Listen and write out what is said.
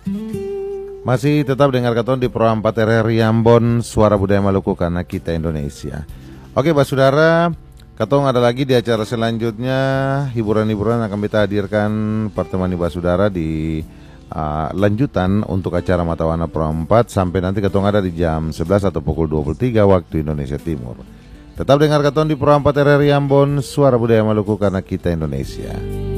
Masih tetap dengar katon di Pro 4 RRI Ambon, Suara Budaya Maluku karena kita Indonesia. Oke, Pak Saudara, katong ada lagi di acara selanjutnya, hiburan-hiburan akan kita hadirkan pertemuan Pak Saudara di lanjutan untuk acara Matawana Pro 4 sampai nanti katong ada di jam 11 atau pukul 23 waktu Indonesia Timur. Tetap dengar katon di Pro 4 RRI Ambon, Suara Budaya Maluku karena kita Indonesia.